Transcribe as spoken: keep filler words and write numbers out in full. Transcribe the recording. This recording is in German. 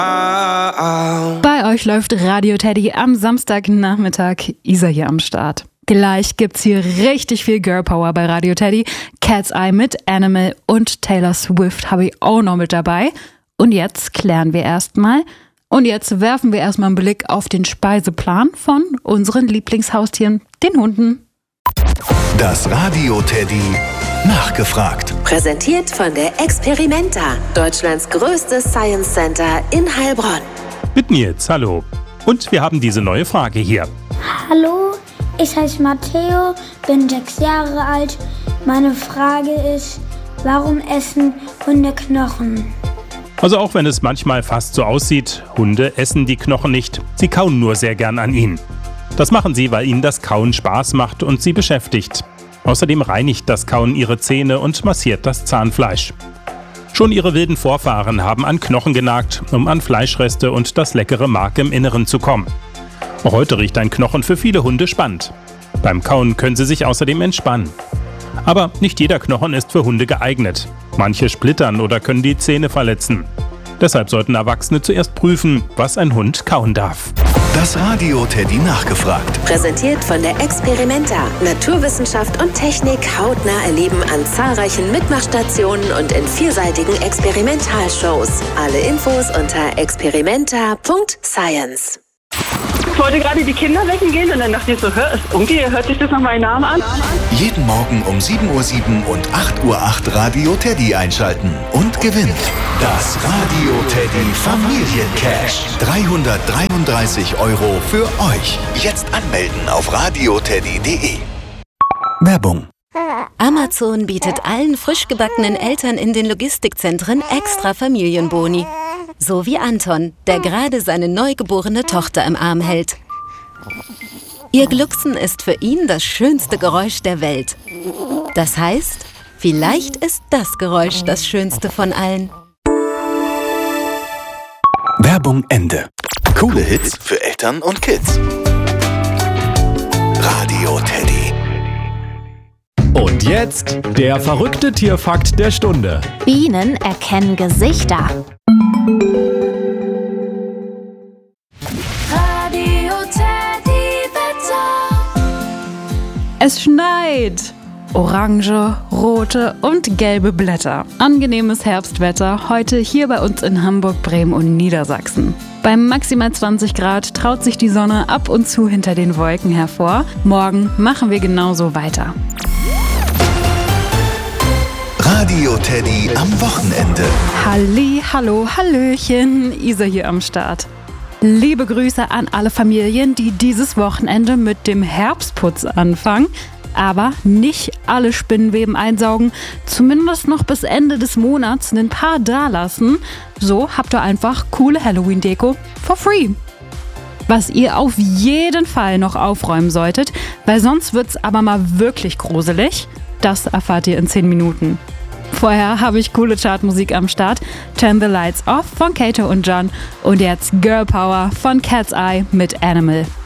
Bei euch läuft Radio Teddy am Samstagnachmittag. Isa hier am Start. Gleich gibt's hier richtig viel Girl Power bei Radio Teddy. Cat's Eye mit Animal und Taylor Swift habe ich auch noch mit dabei. Und jetzt klären wir erstmal. Und jetzt werfen wir erstmal einen Blick auf den Speiseplan von unseren Lieblingshaustieren, den Hunden. Das Radio Teddy nachgefragt. Präsentiert von der Experimenta, Deutschlands größtes Science Center in Heilbronn. Mit Nils, hallo. Und wir haben diese neue Frage hier. Hallo, ich heiße Matteo, bin sechs Jahre alt. Meine Frage ist, warum essen Hunde Knochen? Also auch wenn es manchmal fast so aussieht, Hunde essen die Knochen nicht. Sie kauen nur sehr gern an ihnen. Das machen sie, weil ihnen das Kauen Spaß macht und sie beschäftigt. Außerdem reinigt das Kauen ihre Zähne und massiert das Zahnfleisch. Schon ihre wilden Vorfahren haben an Knochen genagt, um an Fleischreste und das leckere Mark im Inneren zu kommen. Auch heute riecht ein Knochen für viele Hunde spannend. Beim Kauen können sie sich außerdem entspannen. Aber nicht jeder Knochen ist für Hunde geeignet. Manche splittern oder können die Zähne verletzen. Deshalb sollten Erwachsene zuerst prüfen, was ein Hund kauen darf. Das Radio Teddy nachgefragt. Präsentiert von der Experimenta, Naturwissenschaft und Technik hautnah erleben an zahlreichen Mitmachstationen und in vielseitigen Experimentalshows. Alle Infos unter experimenta punkt science. Ich wollte gerade die Kinder wecken gehen und dann dachte ich so, hör, ist irgendwie hört sich das nach meinem Namen an. Jeden Morgen um sieben Uhr sieben und acht Uhr acht Radio Teddy einschalten und gewinnt das Radio Teddy Familiencash. dreihundertdreiunddreißig Euro für euch. Jetzt anmelden auf radioteddy punkt de. Werbung. Amazon bietet allen frisch gebackenen Eltern in den Logistikzentren extra Familienboni. So wie Anton, der gerade seine neugeborene Tochter im Arm hält. Ihr Glucksen ist für ihn das schönste Geräusch der Welt. Das heißt, vielleicht ist das Geräusch das schönste von allen. Werbung Ende. Coole Hits für Eltern und Kids. Radio Teddy. Und jetzt der verrückte Tierfakt der Stunde. Bienen erkennen Gesichter. Radio Teddy Wetter. Es schneit. Orange, rote und gelbe Blätter. Angenehmes Herbstwetter heute hier bei uns in Hamburg, Bremen und Niedersachsen. Bei maximal zwanzig Grad traut sich die Sonne ab und zu hinter den Wolken hervor. Morgen machen wir genauso weiter. Radio Teddy am Wochenende. Halli, hallo, hallöchen, Isa hier am Start. Liebe Grüße an alle Familien, die dieses Wochenende mit dem Herbstputz anfangen. Aber nicht alle Spinnenweben einsaugen, zumindest noch bis Ende des Monats ein paar dalassen. So habt ihr einfach coole Halloween-Deko for free. Was ihr auf jeden Fall noch aufräumen solltet, weil sonst wird's aber mal wirklich gruselig, das erfahrt ihr in zehn Minuten. Vorher habe ich coole Chartmusik am Start. Turn the Lights Off von Kato und John und jetzt Girl Power von Cat's Eye mit Animal.